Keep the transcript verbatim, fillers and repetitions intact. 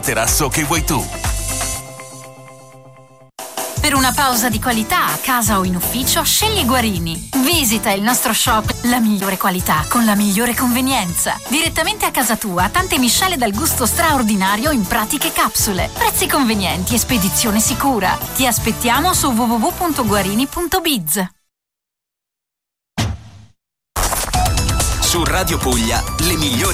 Terrazzo che vuoi tu. Per una pausa di qualità a casa o in ufficio, scegli Guarini. Visita il nostro shop, la migliore qualità con la migliore convenienza. Direttamente a casa tua, tante miscele dal gusto straordinario in pratiche capsule. Prezzi convenienti e spedizione sicura. Ti aspettiamo su w w w punto guarini punto biz. Su Radio Puglia, le migliori